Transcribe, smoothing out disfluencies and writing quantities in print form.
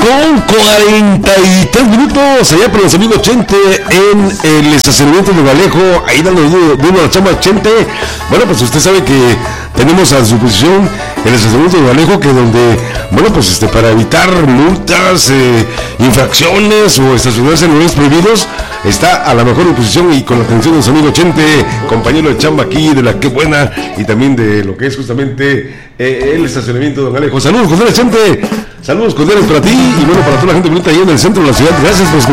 con 43 minutos, allá por los amigos Chente en el estacionamiento de Vallejo, ahí dando duro a la chamba Chente. Bueno, pues usted sabe que tenemos a su posición el estacionamiento de Vallejo, que donde, bueno, pues para evitar multas, infracciones o estacionarse en lugares prohibidos, está a la mejor disposición y con la atención de su amigo Chente, compañero de chamba aquí de la Que Buena y también de lo que es justamente el estacionamiento de Don Alejo. Saludos cordiales, Chente. Saludos cordiales para ti y bueno, para toda la gente bonita ahí en el centro de la ciudad. Gracias por escuchar.